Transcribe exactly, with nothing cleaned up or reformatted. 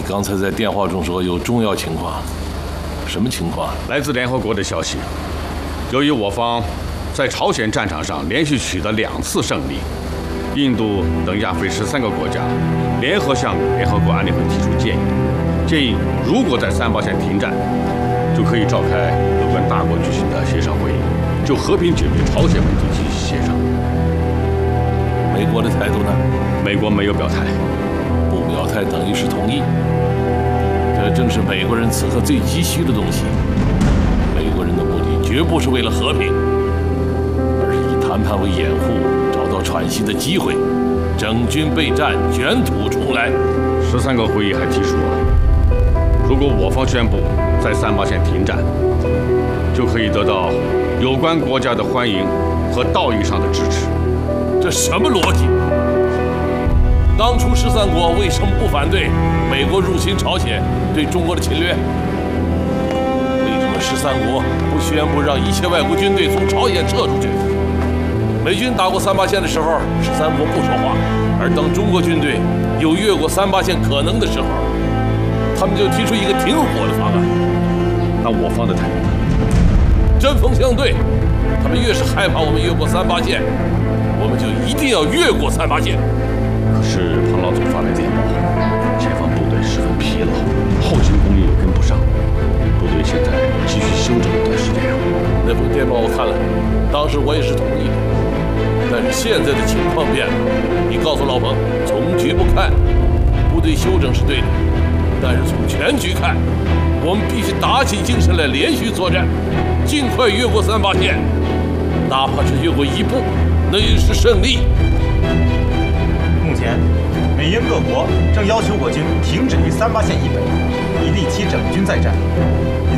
刚才在电话中说有重要情况，什么情况？ 来自联合国的消息，由于我方在朝鲜战场上连续取得两次胜利，印度等亚非十三个国家联合向联合国安理会提出建议，建议如果在三八线停战，就可以召开有关大国举行的协商会议，就和平解决朝鲜问题进行协商。 美国的态度呢？ 美国没有表态， 不表态等于是同意。这正是美国人此刻最急需的东西。美国人的目的绝不是为了和平，而是以谈判为掩护，找到喘息的机会，整军备战，卷土重来。 十三个会议还提出，如果我方宣布在三八线停战，就可以得到有关国家的欢迎和道义上的支持。 这什么逻辑？当初十三国为什么不反对美国入侵朝鲜对中国的侵略？为什么十三国不宣布让一切外国军队从朝鲜撤出去？美军打过三八线的时候，十三国不说话，而当中国军队有越过三八线可能的时候，他们就提出一个停火的方案。 那我方的态度呢？ 针锋相对，他们越是害怕我们越过三八线，我们就一定要越过三八线。 可是庞老总发来电报，前方部队十分疲劳，后勤供应又跟不上，部队现在急需休整一段时间。 那封电报我看了，当时我也是同意的。但是现在的情况变了，你告诉老彭，从局不看，部队休整是对的，但是从全局看，我们必须打起精神来，连续作战，尽快越过三八线，哪怕是越过一步，那也是胜利。 目前，美英各国正要求我军停止于三八线以北，以利其整军再战。